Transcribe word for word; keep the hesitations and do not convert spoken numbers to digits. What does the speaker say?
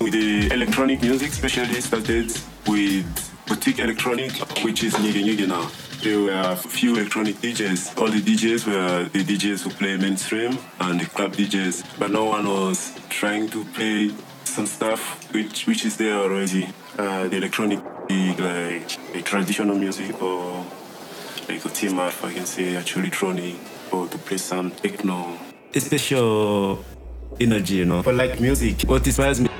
with the electronic music, especially started with boutique electronic, which is Nyege Nyege now. There were a few electronic D Js. All the D Js were the D Js who play mainstream and the club D Js, but no one was trying to play some stuff which which is there already. Uh, the electronic, like the traditional music, or like a team up, I can say, actually electronic, or to play some techno. A special energy, you know. But like music, what inspires me